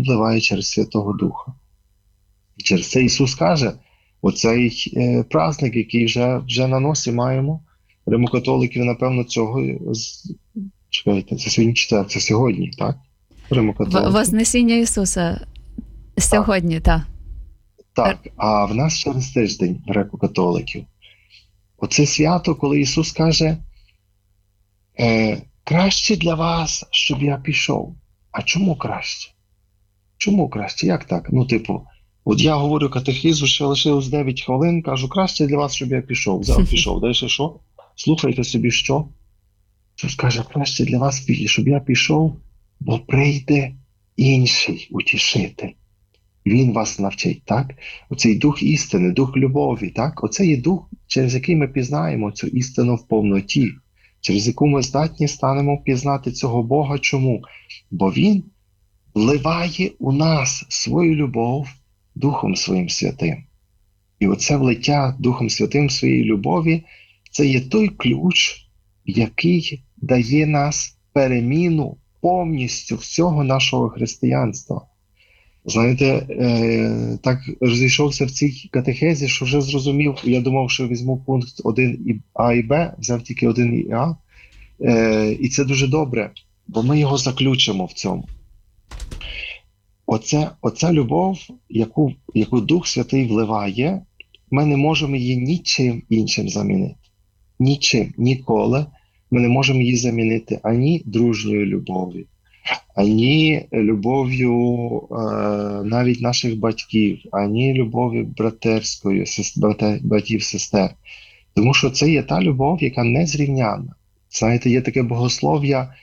Він вливає через Святого Духа. І через це Ісус каже, оцей праздник, який вже на носі маємо, римокатоликів, напевно, цього, чекайте, це сьогодні четвер, це сьогодні, так? Римокатоликів. Вознесіння Ісуса сьогодні, так. Так, а в нас через тиждень греко-католиків. Оце свято, коли Ісус каже, краще для вас, щоб я пішов. А чому краще? Чому краще? Як так? От я говорю катехизу, ще лишилось 9 хвилин, кажу, краще для вас, щоб я пішов. Взяв, пішов. Далі що? Слухайте собі, що? Ісус каже, краще для вас, щоб я пішов, бо прийде інший утішитель. Він вас навчить, так? Оцей дух істини, дух любові, так? Оце є дух, через який ми пізнаємо цю істину в повноті, через яку ми здатні станемо пізнати цього Бога. Чому? Бо Він вливає у нас свою любов Духом Своїм Святим. І оце влиття Духом Святим своєї любові, це є той ключ, який дає нас переміну повністю всього нашого християнства. Знаєте, так розійшовся в цій катехезі, що вже зрозумів, я думав, що візьму пункт 1 А і Б, взяв тільки 1 А, і це дуже добре, бо ми його заключимо в цьому. Оця любов, яку Дух Святий вливає, ми не можемо її нічим іншим замінити. Нічим, ніколи ми не можемо її замінити ані дружньою любов'ю, ані любов'ю навіть наших батьків, ані любов'ю братерською, братів-сестер. Тому що це є та любов, яка незрівнянна. Знаєте, є таке богослов'я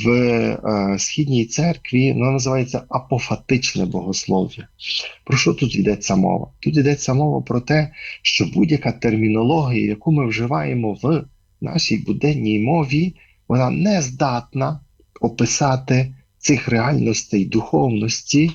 в Східній церкві, воно називається апофатичне богослов'я. Про що тут йдеться мова? Тут йдеться мова про те, що будь-яка термінологія, яку ми вживаємо в нашій буденній мові, вона не здатна описати цих реальностей духовності,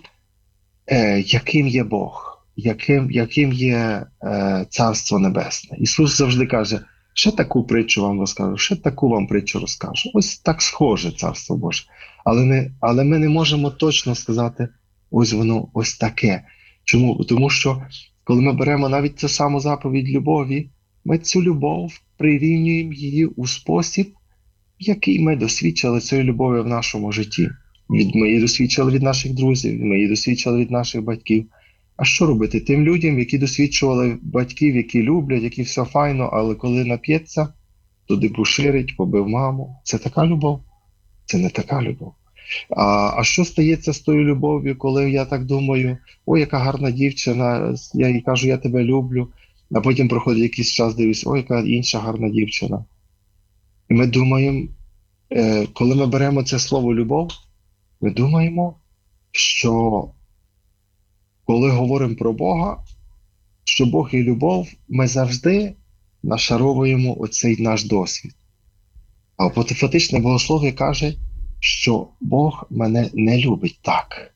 яким є Бог, яким є Царство Небесне. Ісус завжди каже, ще таку притчу вам розкажу, ще таку вам притчу розкажу. Ось так схоже Царство Боже. Але ми не можемо точно сказати, ось воно ось таке. Чому? Тому що, коли ми беремо навіть цю саму заповідь любові, ми цю любов прирівнюємо її у спосіб, який ми досвідчили цієї любові в нашому житті. Ми її досвідчили від наших друзів, ми її досвідчили від наших батьків. А що робити тим людям, які досвідчували батьків, які люблять, які все файно, але коли нап'ється, то дебоширить, побив маму? Це така любов? Це не така любов. А що стається з тою любов'ю, коли я так думаю, ой, яка гарна дівчина, я їй кажу, я тебе люблю, а потім проходить якийсь час, дивлюсь, ой, яка інша гарна дівчина. І ми думаємо, коли ми беремо це слово любов, ми думаємо, що коли говоримо про Бога, що Бог і любов, ми завжди нашаровуємо оцей наш досвід. А апофатичне богослов'я каже, що Бог мене не любить так.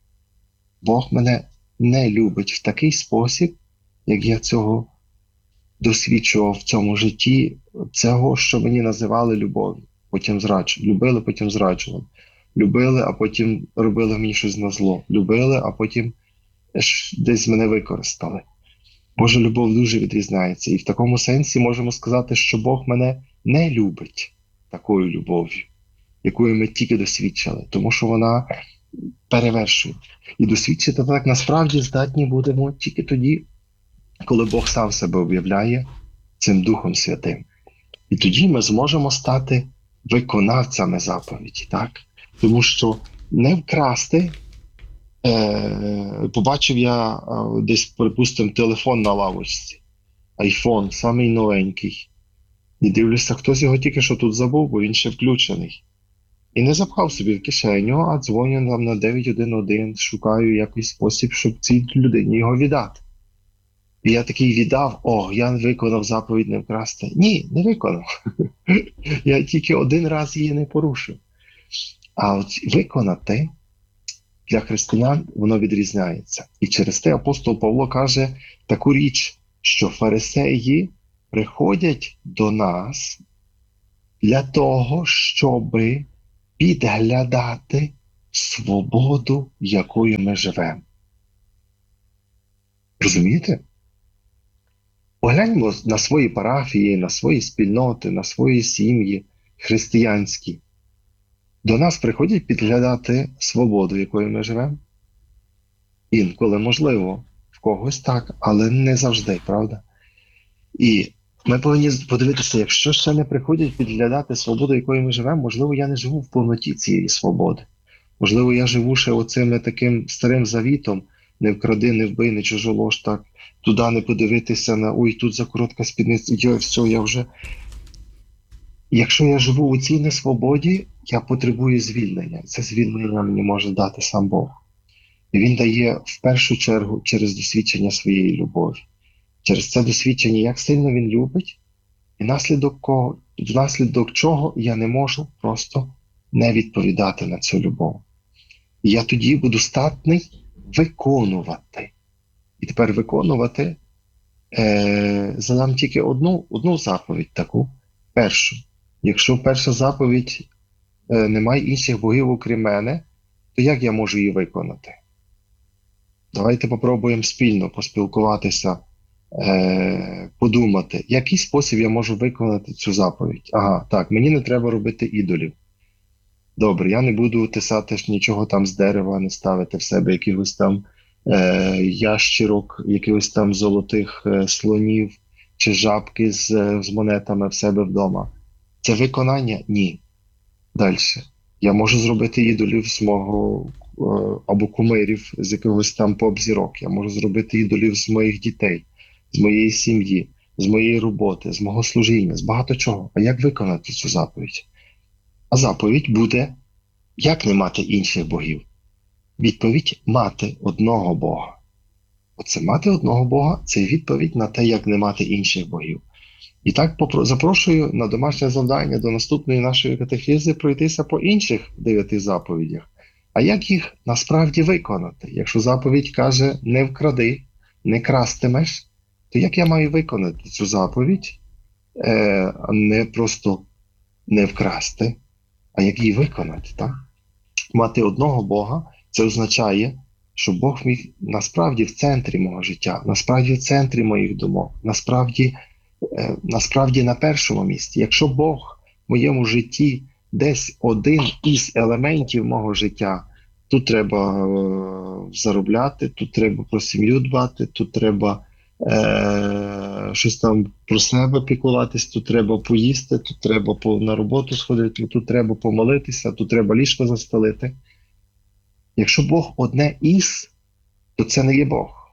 Бог мене не любить в такий спосіб, як я цього досвідчував в цьому житті, цього, що мені називали любов'ю. Потім любили, потім зраджували. Любили, а потім робили мені щось на зло. Любили, а потім десь мене використали. Божа любов дуже відрізняється. І в такому сенсі можемо сказати, що Бог мене не любить такою любов'ю, якою ми тільки досвідчили, тому що вона перевершує. І досвідчити так насправді здатні будемо тільки тоді, коли Бог сам себе об'являє цим Духом Святим. І тоді ми зможемо стати виконавцями заповіді, так? Тому що не вкрасти, побачив я десь, припустимо, телефон на лавочці, айфон, самий новенький. І дивлюся, хтось його тільки що тут забув, бо він ще включений. І не запхав собі в кишеню, а дзвоню там на 911, шукаю якийсь спосіб, щоб цій людині його віддати. І я такий віддав, я виконав заповідь не вкрасти. Ні, не виконав. Я тільки один раз її не порушив. А от виконати для християн воно відрізняється. І через те апостол Павло каже таку річ, що фарисеї приходять до нас для того, щоб підглядати свободу, якою ми живемо. Розумієте? Погляньмо на свої парафії, на свої спільноти, на свої сім'ї християнські. До нас приходять підглядати свободу, якою ми живемо. Інколи, можливо, в когось так, але не завжди, правда? І ми повинні подивитися, якщо ще не приходять підглядати свободу, якою ми живемо, можливо, я не живу в повноті цієї свободи. Можливо, я живу ще оцим таким старим завітом: не вкради, не вбий, не чужолож, так, туди не подивитися на ой, тут закоротка спідниця, йой, все, я вже. Якщо я живу у цій несвободі, я потребую звільнення. Це звільнення мені може дати сам Бог. І Він дає в першу чергу через досвідчення своєї любові. Через це досвідчення, як сильно Він любить, і внаслідок чого я не можу просто не відповідати на цю любов. І я тоді буду здатний виконувати. І тепер виконувати задам тільки одну заповідь таку. Першу. Якщо перша заповідь немає інших богів, окрім мене, то як я можу її виконати? Давайте попробуємо спільно поспілкуватися, подумати, який спосіб я можу виконати цю заповідь. Ага, так, мені не треба робити ідолів. Добре, я не буду тисати нічого там з дерева, не ставити в себе якихось там ящірок, якихось там золотих слонів чи жабки з монетами в себе вдома. Це виконання? Ні. Далі. Я можу зробити ідолів з мого або кумирів з якогось там поп-зірок. Я можу зробити ідолів з моїх дітей, з моєї сім'ї, з моєї роботи, з мого служіння, з багато чого. А як виконати цю заповідь? А заповідь буде, як не мати інших богів? Відповідь – мати одного Бога. Оце мати одного Бога – це відповідь на те, як не мати інших богів. І так запрошую на домашнє завдання до наступної нашої катехези пройтися по інших 9 заповідях. А як їх насправді виконати? Якщо заповідь каже «не вкради», «не крастимеш», то як я маю виконати цю заповідь, не просто не вкрасти, а як її виконати? Так? Мати одного Бога – це означає, що Бог міг насправді в центрі мого життя, насправді в центрі моїх думок, насправді на першому місці. Якщо Бог в моєму житті десь один із елементів мого життя, тут треба заробляти, тут треба про сім'ю дбати, тут треба щось там про себе піклуватись, тут треба поїсти, тут треба на роботу сходити, тут треба помолитися, тут треба ліжко застелити. Якщо Бог одне із, то це не є Бог.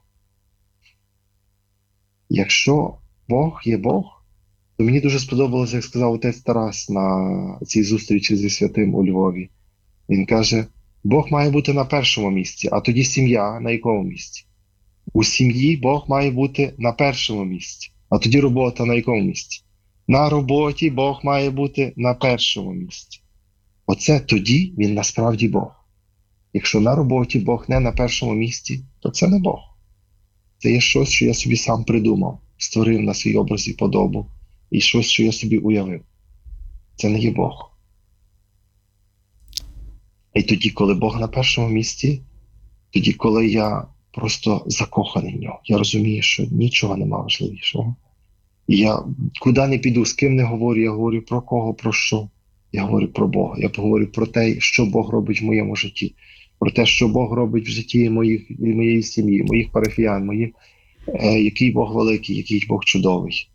Якщо Бог є Бог, то мені дуже сподобалося, як сказав отець Тарас на цій зустрічі зі святим у Львові. Він каже, Бог має бути на першому місці, а тоді сім'я на якому місці? У сім'ї Бог має бути на першому місці, а тоді робота на якому місці? На роботі Бог має бути на першому місці. Оце тоді він насправді Бог. Якщо на роботі Бог не на першому місці, то це не Бог. Це є щось, що я собі сам придумав, створив на свій образ і подобу, і щось, що я собі уявив. Це не є Бог. І тоді, коли Бог на першому місці, тоді, коли я просто закоханий в нього, я розумію, що нічого нема важливішого. І я куди не піду, з ким не говорю, я говорю про кого, про що. Я говорю про Бога, я говорю про те, що Бог робить в моєму житті, про те, що Бог робить в житті моєї сім'ї, моїх парафіян, який Бог великий, який Бог чудовий.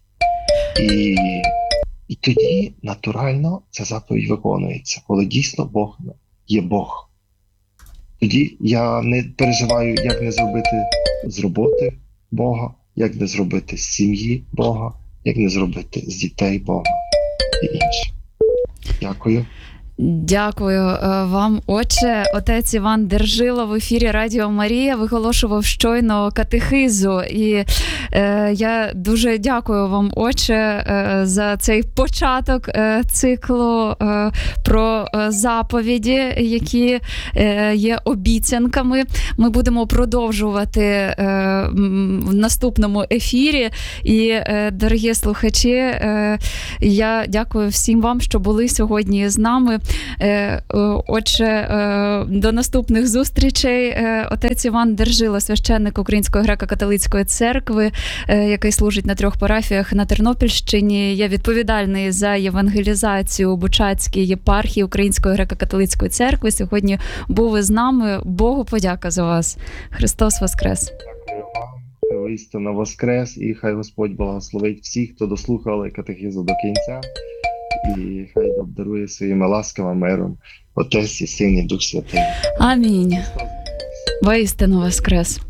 І тоді, натурально, ця заповідь виконується, коли дійсно Бог є Бог. Тоді я не переживаю, як не зробити з роботи Бога, як не зробити з сім'ї Бога, як не зробити з дітей Бога і інше. Дякую. Дякую вам, отче. Отець Іван Держило в ефірі Радіо Марія виголошував щойно катехизу. І я дуже дякую вам, отче, за цей початок циклу про заповіді, які є обіцянками. Ми будемо продовжувати в наступному ефірі. І, дорогі слухачі, я дякую всім вам, що були сьогодні з нами. Отже, до наступних зустрічей. Отець Іван Держило, священник Української греко-католицької церкви, який служить на 3 парафіях на Тернопільщині. Я відповідальний за євангелізацію у Бучацькій єпархії Української греко-католицької церкви. Сьогодні був із нами. Богу подяка за вас. Христос Воскрес! Дякую вам. Воістину воскрес, і хай Господь благословить всіх, хто дослухали катехизу до кінця, і хай обдарує своїми ласками, миром Отець і Син і Дух Святий. Амінь. Воістину Воскрес!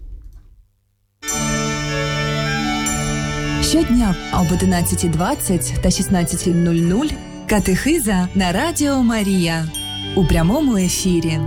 Щодня об 11:20 та 16:00 катехиза на Радіо Марія у прямому ефірі.